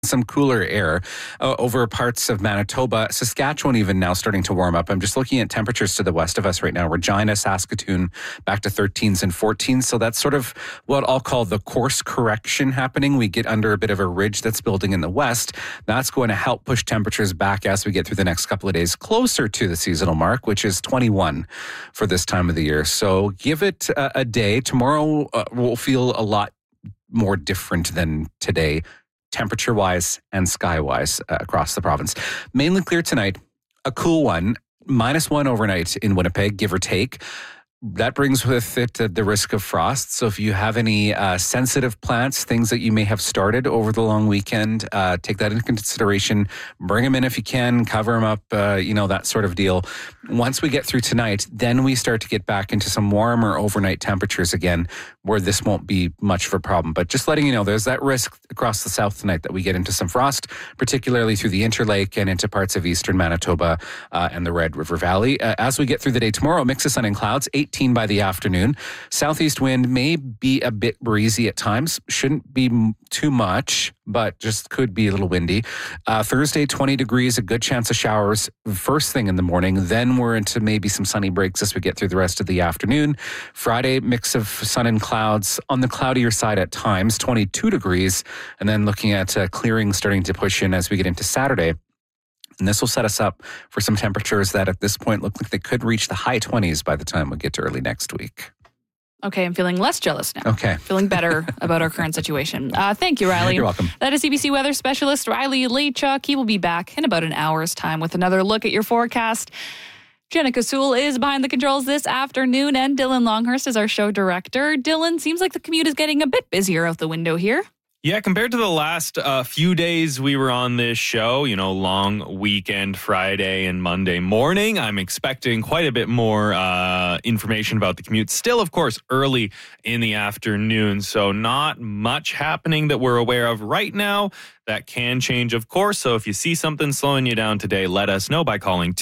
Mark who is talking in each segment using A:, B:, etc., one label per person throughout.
A: some cooler air over parts of Manitoba. Saskatchewan even now starting to warm up. I'm just looking at temperatures to the west of us right now. Regina, Saskatoon, back to 13s and 14s. So that's sort of what I'll call the course correction happening. We get under a bit of a ridge that's building in the west. That's going to help push temperatures back as we get through the next couple of days closer to the seasonal mark, which is 21 for this time of the year. So give it a day. Tomorrow will feel a lot more different than today, temperature-wise and sky-wise across the province. Mainly clear tonight, a cool one, -1 overnight in Winnipeg, give or take. That brings with it the risk of frost. So if you have any sensitive plants, things that you may have started over the long weekend, take that into consideration. Bring them in if you can, cover them up, that sort of deal. Once we get through tonight, then we start to get back into some warmer overnight temperatures again, where this won't be much of a problem. But just letting you know, there's that risk across the south tonight that we get into some frost, particularly through the Interlake and into parts of eastern Manitoba and the Red River Valley. As we get through the day tomorrow, mix of sun and clouds, 18 by the afternoon. Southeast wind may be a bit breezy at times. Shouldn't be too much, but just could be a little windy. Thursday, 20 degrees, a good chance of showers first thing in the morning. Then we're into maybe some sunny breaks as we get through the rest of the afternoon. Friday, mix of sun and clouds on the cloudier side at times, 22 degrees. And then looking at clearing starting to push in as we get into Saturday. And this will set us up for some temperatures that at this point look like they could reach the high 20s by the time we get to early next week.
B: Okay, I'm feeling less jealous now.
A: Okay.
B: Feeling better about our current situation. Thank you, Riley.
A: You're welcome.
B: That is CBC weather specialist Riley Lachuk. He will be back in about an hour's time with another look at your forecast. Jenica Sewell is behind the controls this afternoon, and Dylan Longhurst is our show director. Dylan, seems like the commute is getting a bit busier out the window here.
C: Yeah, compared to the last few days we were on this show, long weekend, Friday and Monday morning, I'm expecting quite a bit more information about the commute. Still, of course, early in the afternoon, so not much happening that we're aware of right now. That can change, of course, so if you see something slowing you down today, let us know by calling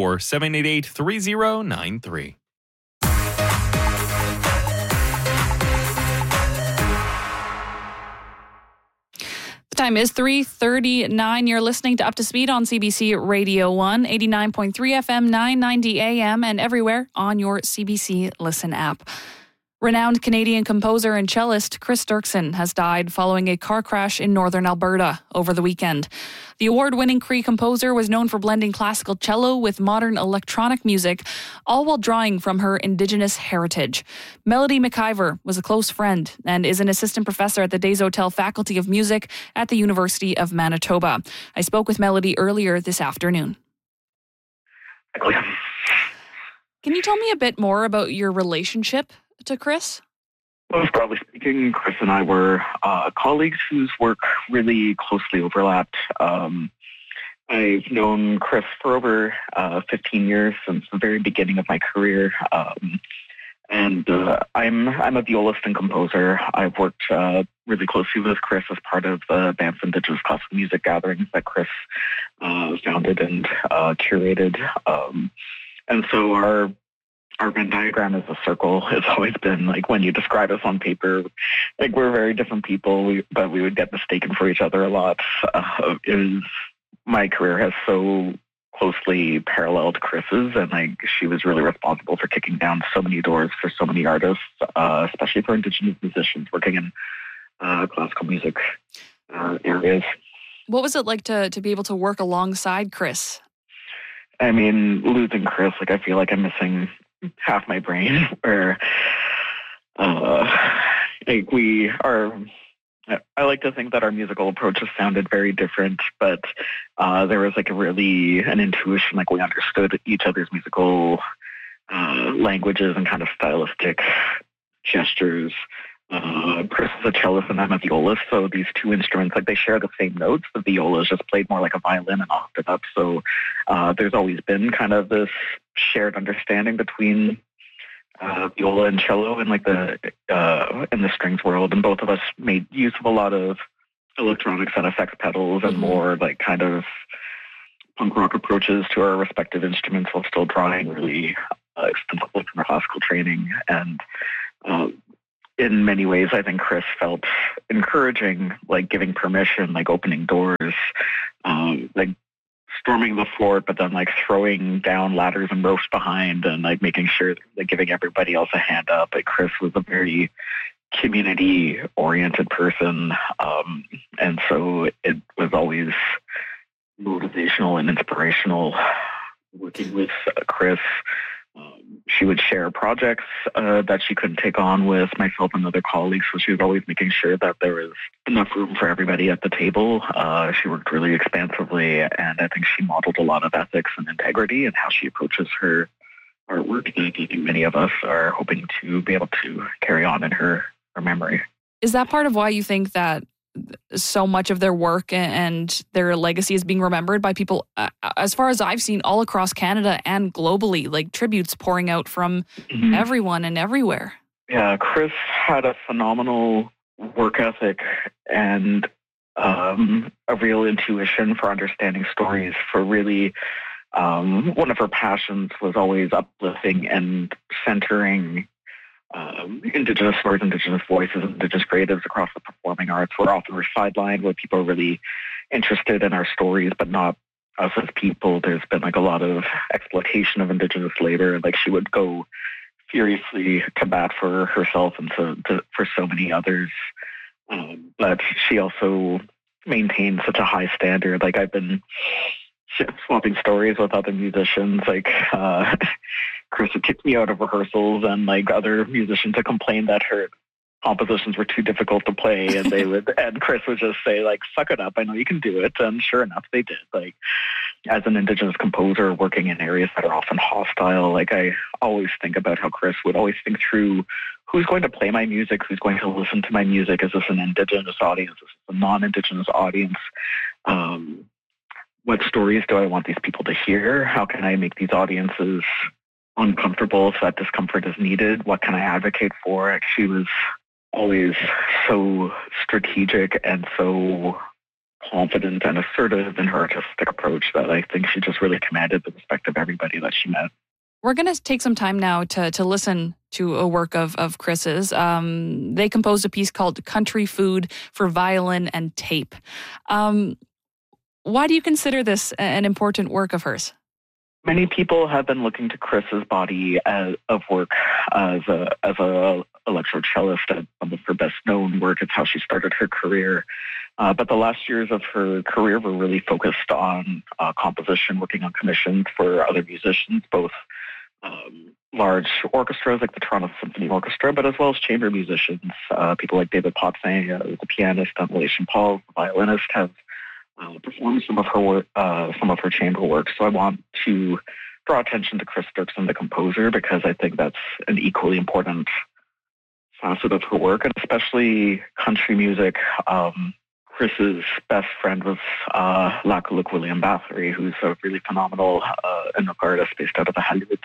C: 204-788-3093.
B: Time is 3:39. You're listening to Up to Speed on CBC Radio 1, 89.3 FM, 990 AM, and everywhere on your CBC Listen app. Renowned Canadian composer and cellist Chris Dirksen has died following a car crash in northern Alberta over the weekend. The award-winning Cree composer was known for blending classical cello with modern electronic music, all while drawing from her Indigenous heritage. Melody McIver was a close friend and is an assistant professor at the Des Hotels Faculty of Music at the University of Manitoba. I spoke with Melody earlier this afternoon. Can you tell me a bit more about your relationship to Chris?
D: Most broadly speaking, Chris and I were colleagues whose work really closely overlapped. I've known Chris for over 15 years, since the very beginning of my career. I'm a violist and composer. I've worked really closely with Chris as part of the Banff Indigenous Classical Music gatherings that Chris founded and curated. And so our Venn diagram is a circle. It's always been like, when you describe us on paper, like, we're very different people, but we would get mistaken for each other a lot. My career has so closely paralleled Chris's, and she was really responsible for kicking down so many doors for so many artists, especially for Indigenous musicians working in classical music areas.
B: What was it like to be able to work alongside Chris?
D: I mean, losing Chris, I feel like I'm missing half my brain, where we are. I like to think that our musical approaches sounded very different, but there was an intuition, we understood each other's musical languages and kind of stylistic gestures. Chris is a cellist and I'm a violist, so these two instruments, they share the same notes. The viola is just played more like a violin and octave up, so there's always been kind of this shared understanding between viola and cello in in the strings world, and both of us made use of a lot of electronics and effects pedals and more kind of punk rock approaches to our respective instruments, while still drawing really extensively from our classical training. And in many ways, I think Chris felt encouraging, like giving permission, like opening doors, like storming the fort, but then like throwing down ladders and ropes behind, and like making sure, like giving everybody else a hand up. Like Chris was a very community-oriented person, and so it was always motivational and inspirational working with Chris. She would share projects that she couldn't take on with myself and other colleagues, so she was always making sure that there was enough room for everybody at the table. She worked really expansively, and I think she modeled a lot of ethics and integrity in how she approaches her artwork that I think many of us are hoping to be able to carry on in her memory.
B: Is that part of why you think that so much of their work and their legacy is being remembered by people, as far as I've seen, all across Canada and globally, like tributes pouring out from everyone and everywhere?
D: Yeah, Chris had a phenomenal work ethic and a real intuition for understanding stories. For really, one of her passions was always uplifting and centering Indigenous stories, Indigenous voices, Indigenous creatives across the performing arts. We're often sidelined where people are really interested in our stories, but not us as people. There's been like a lot of exploitation of Indigenous labor, and like she would go furiously to bat for herself and for so many others. But she also maintained such a high standard. Like I've been swapping stories with other musicians, like Chris would kick me out of rehearsals, and like other musicians would complain that her compositions were too difficult to play, and and Chris would just say like, suck it up, I know you can do it. And sure enough, they did. Like, as an Indigenous composer working in areas that are often hostile, like I always think about how Chris would always think through who's going to play my music, who's going to listen to my music. Is this an Indigenous audience? Is this a non-Indigenous audience? What stories do I want these people to hear? How can I make these audiences uncomfortable if that discomfort is needed? What can I advocate for? She was always so strategic and so confident and assertive in her artistic approach that I think she just really commanded the respect of everybody that she met.
B: We're going to take some time now to listen to a work of Chris's. They composed a piece called Country Food for Violin and Tape. Why do you consider this an important work of hers?
D: Many people have been looking to Chris's body of work as a electro cellist as some of her best known work. It's how she started her career. But the last years of her career were really focused on composition, working on commissions for other musicians, both large orchestras like the Toronto Symphony Orchestra, but as well as chamber musicians. People like David Potvin, the pianist, and Malaysian Paul, the violinist, have performed some of her work, some of her chamber work. So I want to draw attention to Chris Dirksen, the composer, because I think that's an equally important facet of her work, and especially country music. Chris's best friend was Lakaluk William Bathory, who's a really phenomenal Inuk artist based out of the Haluit,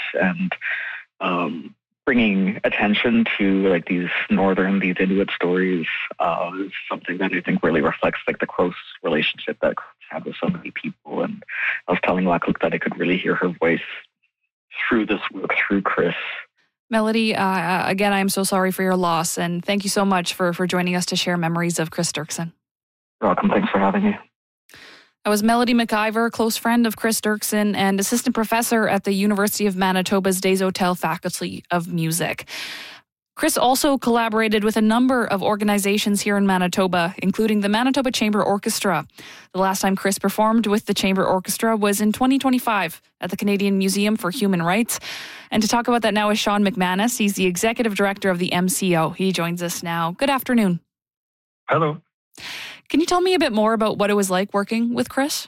D: and bringing attention to like these Inuit stories is something that I think really reflects like the close relationship that Chris had with so many people. And I was telling Lakaluk that I could really hear her voice through this work, through Chris.
B: Melody, again, I'm so sorry for your loss, and thank you so much for joining us to share memories of Chris Dirksen.
D: You're welcome. Thanks for having me.
B: That was Melody McIver, close friend of Chris Dirksen and assistant professor at the University of Manitoba's Des Hotels Faculty of Music. Chris also collaborated with a number of organizations here in Manitoba, including the Manitoba Chamber Orchestra. The last time Chris performed with the Chamber Orchestra was in 2025 at the Canadian Museum for Human Rights. And to talk about that now is Sean McManus. He's the executive director of the MCO. He joins us now. Good afternoon.
E: Hello.
B: Can you tell me a bit more about what it was like working with Chris?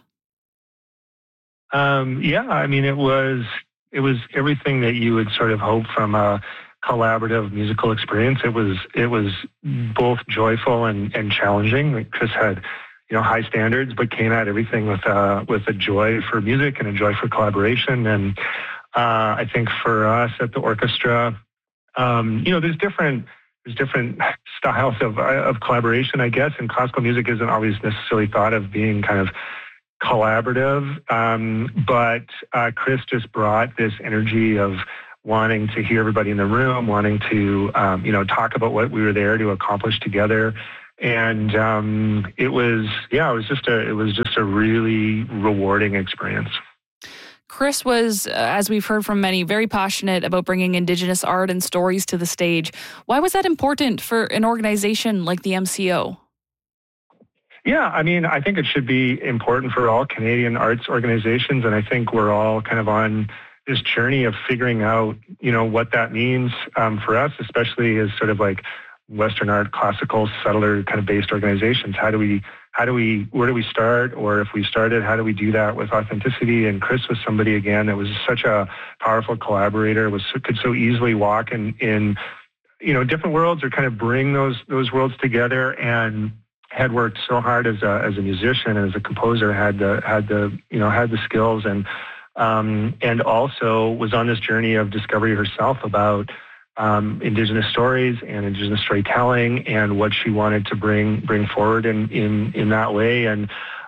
E: Yeah, I mean, it was everything that you would sort of hope from a collaborative musical experience. It was both joyful and challenging. Chris had, high standards, but came at everything with a joy for music and a joy for collaboration. And I think for us at the orchestra, there's different styles of collaboration, I guess, and classical music isn't always necessarily thought of being kind of collaborative. But Chris just brought this energy of wanting to hear everybody in the room, wanting to, talk about what we were there to accomplish together. And it was just a really rewarding experience.
B: Chris was, as we've heard from many, very passionate about bringing Indigenous art and stories to the stage. Why was that important for an organization like the MCO?
E: Yeah, I mean, I think it should be important for all Canadian arts organizations, and I think we're all kind of on this journey of figuring out, what that means for us, especially as sort of like Western art, classical, settler kind of based organizations. Where do we start? Or if we started, how do we do that with authenticity? And Chris was somebody, again, that was such a powerful collaborator, could so easily walk in different worlds or kind of bring those worlds together, and had worked so hard as a musician and as a composer, had the skills, and also was on this journey of discovery herself about Indigenous stories and Indigenous storytelling and what she wanted to bring forward in that way. And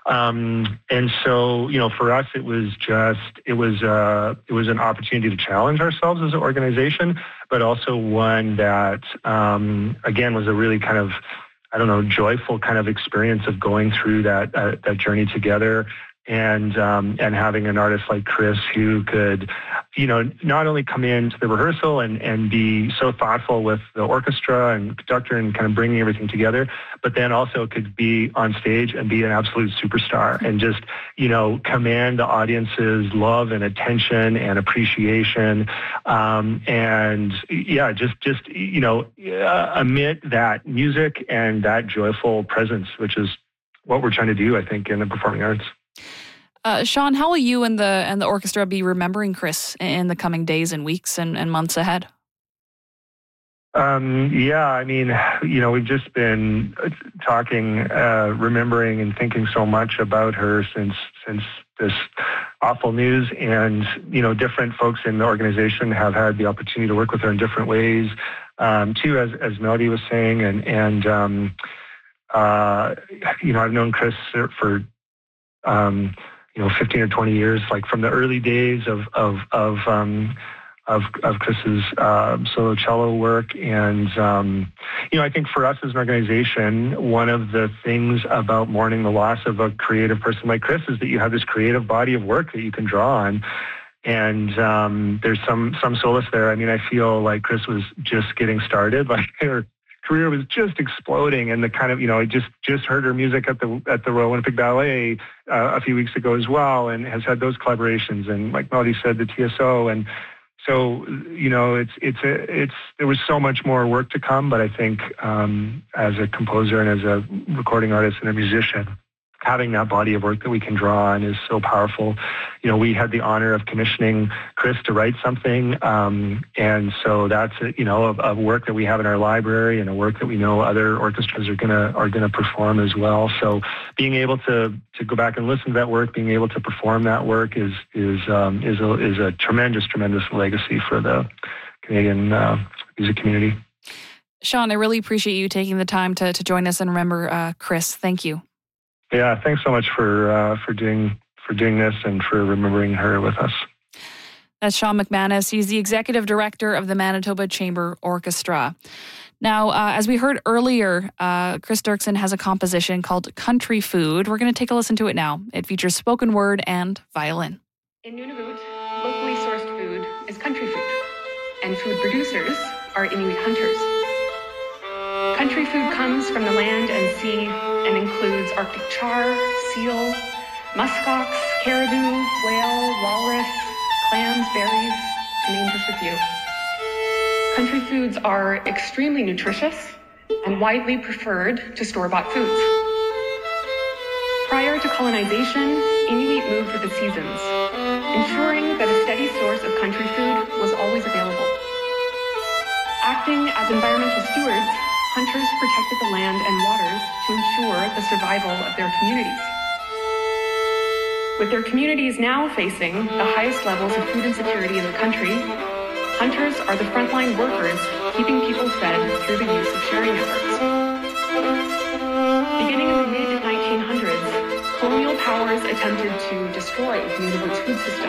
E: so, for us, it was an opportunity to challenge ourselves as an organization, but also one that, again, was a really kind of, joyful kind of experience of going through that journey together. And having an artist like Chris who could, not only come into the rehearsal and be so thoughtful with the orchestra and conductor and kind of bringing everything together, but then also could be on stage and be an absolute superstar and just, command the audience's love and attention and appreciation. Emit that music and that joyful presence, which is what we're trying to do, I think, in the performing arts.
B: Sean, how will you and the orchestra be remembering Chris in the coming days and weeks and months ahead? We've just been talking, remembering and thinking so much about her since this awful news, and different folks in the organization have had the opportunity to work with her in different ways, too, as Melody was saying, and I've known Chris for 15 or 20 years, like from the early days of Chris's solo cello work. And, I think for us as an organization, one of the things about mourning the loss of a creative person like Chris is that you have this creative body of work that you can draw on. And there's some solace there. I mean, I feel like Chris was just getting started. Like her career was just exploding, and the kind of, I just heard her music at the Royal Winnipeg Ballet a few weeks ago as well, and has had those collaborations, and like Melody said, the TSO, and so there was so much more work to come. But I think as a composer and as a recording artist and a musician, having that body of work that we can draw on is so powerful. We had the honor of commissioning Chris to write something. And so that's, a work that we have in our library and a work that we know other orchestras are gonna perform as well. So being able to go back and listen to that work, being able to perform that work is a tremendous legacy for the Canadian music community. Sean, I really appreciate you taking the time to join us and remember Chris. Thank you.
E: Yeah, thanks so much for doing this and for remembering her with us.
B: That's Sean McManus. He's the executive director of the Manitoba Chamber Orchestra. Now, as we heard earlier, Chris Dirksen has a composition called Country Food. We're going to take a listen to it now. It features spoken word and violin.
F: In Nunavut, locally sourced food is country food, and food producers are Inuit hunters. Country food comes from the land and sea and includes Arctic char, seal, muskox, caribou, whale, walrus, clams, berries, to name just a few. Country foods are extremely nutritious and widely preferred to store-bought foods. Prior to colonization, Inuit moved with the seasons, ensuring that a steady source of country food was always available. Acting as environmental stewards, hunters protected the land and waters to ensure the survival of their communities. With their communities now facing the highest levels of food insecurity in the country, hunters are the frontline workers keeping people fed through the use of sharing efforts. Beginning in the mid-1900s, colonial powers attempted to destroy Nunavut's food system.